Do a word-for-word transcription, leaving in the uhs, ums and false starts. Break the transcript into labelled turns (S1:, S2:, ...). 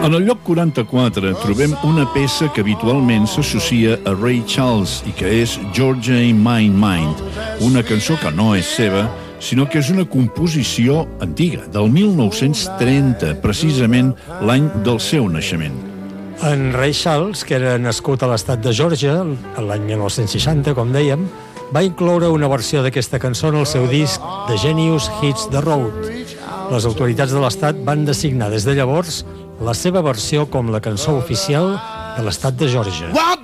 S1: En el lloc quaranta-quatre trobem una peça que habitualment s'associa a Ray Charles i que és Georgia in My Mind, una cançó que no és seva, sinó que és una composició antiga, del mil nou-cents trenta, precisament l'any del seu naixement.
S2: En Ray Charles, que era nascut a l'estat de Georgia, l'any mil nou-cents seixanta, com dèiem, va incloure una versió d'aquesta cançó en el seu disc The Genius Hits the Road. Les autoritats de l'estat van designar des de llavors la seva versió com la cançó oficial de l'estat de Georgia.